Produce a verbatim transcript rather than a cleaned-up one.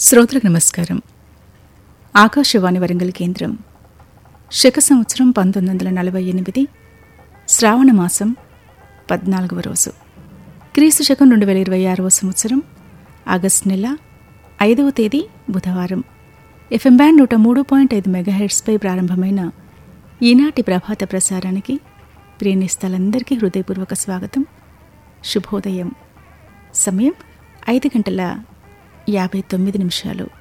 శ్రోతలకు నమస్కారం. ఆకాశవాణి వరంగల్ కేంద్రం. శక సంవత్సరం పంతొమ్మిది వందల నలభై ఎనిమిది శ్రావణ మాసం పద్నాలుగవ రోజు, క్రీస్తు శకం రెండు వేల ఇరవై ఆరవ సంవత్సరం ఆగస్టు నెల ఐదవ తేదీ బుధవారం. ఎఫ్ఎం బ్యాండ్ నూట మూడు పాయింట్ ఐదు మెగాహెర్ట్స్పై ప్రారంభమైన ఈనాటి ప్రభాత ప్రసారానికి ప్రియనిస్తాలందరికీ హృదయపూర్వక స్వాగతం, శుభోదయం. సమయం ఐదు గంటల యాభై తొమ్మిది నిమిషాలు.